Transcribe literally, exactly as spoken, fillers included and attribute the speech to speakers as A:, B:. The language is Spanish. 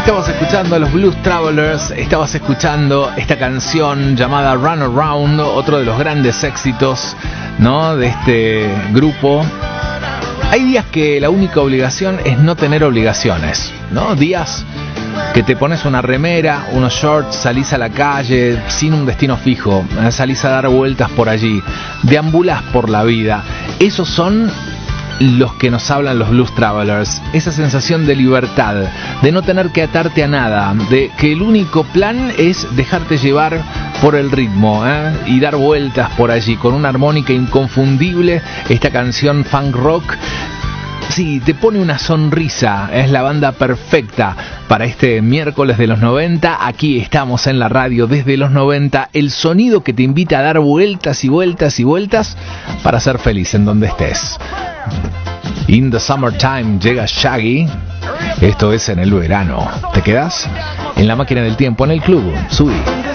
A: Estabas escuchando a los Blues Travelers, estabas escuchando esta canción llamada Run Around, otro de los grandes éxitos, ¿no?, de este grupo. Hay días que la única obligación es no tener obligaciones, ¿no? Días que te pones una remera, unos shorts, salís a la calle sin un destino fijo, salís a dar vueltas por allí, deambulás por la vida. Esos son los que nos hablan los Blues Travelers, esa sensación de libertad, de no tener que atarte a nada, de que el único plan es dejarte llevar por el ritmo, ¿eh? y dar vueltas por allí con una armónica inconfundible. Esta canción funk rock, sí, te pone una sonrisa, es la banda perfecta para este miércoles de los noventa. Aquí estamos en la radio desde los noventa, el sonido que te invita a dar vueltas y vueltas y vueltas para ser feliz en donde estés. In the Summertime llega Shaggy. Esto es En el Verano. ¿Te quedas? En la máquina del tiempo, en el club. Subí.